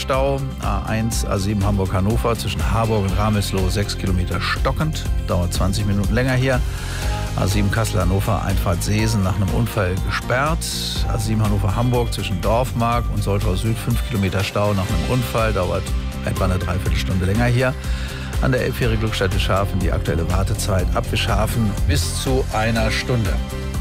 Stau. A1, A7 Hamburg-Hannover zwischen Harburg und Ramelsloh 6 Kilometer stockend. Dauert 20 Minuten länger hier. A7 Kassel-Hannover, Einfahrt Seesen nach einem Unfall gesperrt. A7 Hannover-Hamburg zwischen Dorfmark und Soltau Süd 5 Kilometer Stau nach einem Unfall. Dauert etwa eine Dreiviertelstunde länger hier. An der Elbfähre Glückstadt-Wischhafen die aktuelle Wartezeit ab Wischhafen bis zu einer Stunde.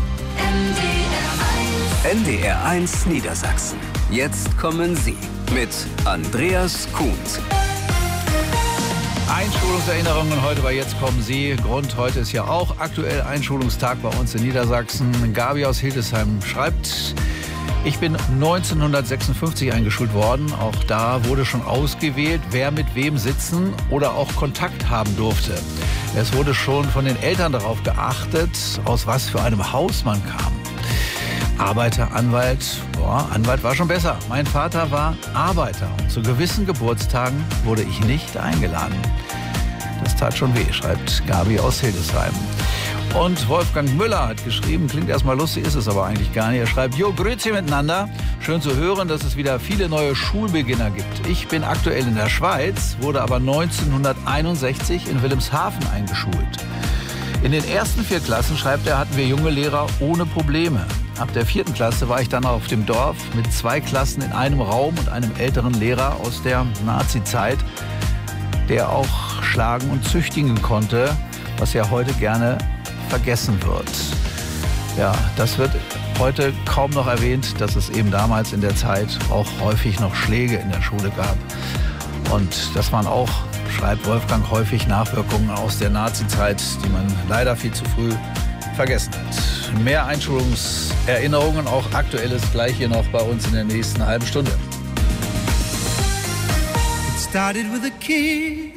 NDR1 Niedersachsen. Jetzt kommen Sie mit Andreas Kuhns. Einschulungserinnerungen heute bei Jetzt kommen Sie. Grund, heute ist ja auch aktuell Einschulungstag bei uns in Niedersachsen. Gabi aus Hildesheim schreibt: Ich bin 1956 eingeschult worden. Auch da wurde schon ausgewählt, wer mit wem sitzen oder auch Kontakt haben durfte. Es wurde schon von den Eltern darauf geachtet, aus was für einem Haus man kam. Arbeiter, Anwalt, Anwalt war schon besser. Mein Vater war Arbeiter und zu gewissen Geburtstagen wurde ich nicht eingeladen. Das tat schon weh, schreibt Gabi aus Hildesheim. Und Wolfgang Müller hat geschrieben, klingt erstmal lustig, ist es aber eigentlich gar nicht. Er schreibt: Jo, grüezi miteinander. Schön zu hören, dass es wieder viele neue Schulbeginner gibt. Ich bin aktuell in der Schweiz, wurde aber 1961 in Wilhelmshaven eingeschult. In den ersten 4 Klassen, schreibt er, hatten wir junge Lehrer ohne Probleme. Ab der 4. Klasse war ich dann auf dem Dorf mit 2 Klassen in einem Raum und einem älteren Lehrer aus der Nazi-Zeit, der auch schlagen und züchtigen konnte, was ja heute gerne vergessen wird. Ja, das wird heute kaum noch erwähnt, dass es eben damals in der Zeit auch häufig noch Schläge in der Schule gab. Und das waren auch, schreibt Wolfgang, häufig Nachwirkungen aus der Nazi-Zeit, die man leider viel zu früh vergessen hat. Mehr Einschulungserinnerungen, auch Aktuelles, gleich hier noch bei uns in der nächsten halben Stunde. It started with a kiss.